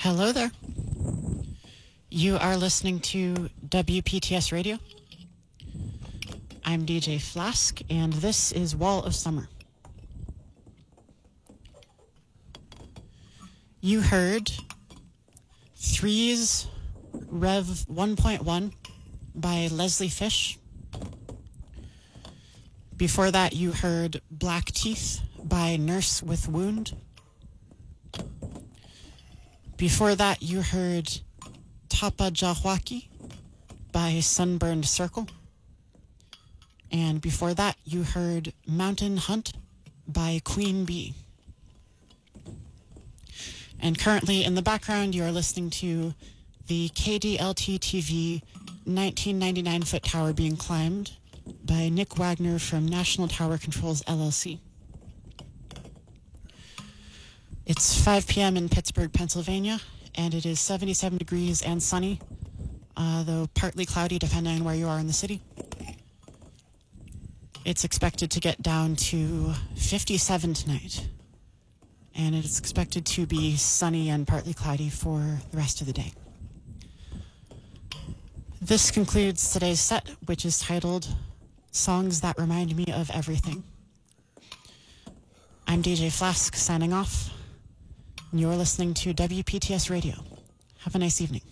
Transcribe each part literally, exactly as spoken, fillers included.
Hello there. You are listening to W P T S Radio. I'm D J Flask, and this is Wall of Summer. You heard Three's Rev one point one by Leslie Fish. Before that, you heard Black Teeth by Nurse with Wound. Before that, you heard Tapa Jahwaki by Sunburned Circle. And before that, you heard Mountain Hunt by Queen Bee. And currently in the background, you are listening to the K D L T T V nineteen ninety-nine foot tower being climbed by Nick Wagner from National Tower Controls, L L C. It's five p.m. in Pittsburgh, Pennsylvania, and it is seventy-seven degrees and sunny, uh, though partly cloudy depending on where you are in the city. It's expected to get down to fifty-seven tonight, and it's expected to be sunny and partly cloudy for the rest of the day. This concludes today's set, which is titled Songs That Remind Me of Everything. I'm D J Flask signing off, and you're listening to W P T S Radio. Have a nice evening.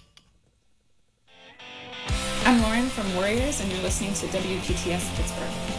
I'm Lauren from Warriors, and you're listening to W P T S Pittsburgh.